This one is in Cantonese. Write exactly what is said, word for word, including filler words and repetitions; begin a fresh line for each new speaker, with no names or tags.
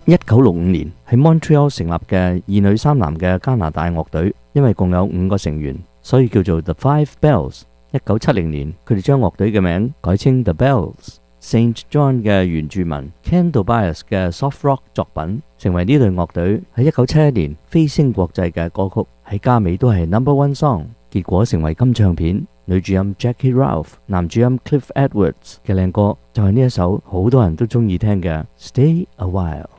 一九六五年喺 Montreal 成立嘅二女三男嘅加拿大樂隊，因為共有五個成員，所以叫做 The Five Bells。一九七零年，佢哋將樂隊嘅名改稱 The Bells。Saint John 嘅原住民 Ken Tobias 嘅 soft rock 作品，成為呢隊樂隊喺一九七一年飛升國際嘅歌曲，喺加美都係 number one song， 結果成為金唱片。女主音 Jackie Ralph， 男主音 Cliff Edwards 嘅靚歌就係呢一首好多人都中意聽嘅 Stay a While。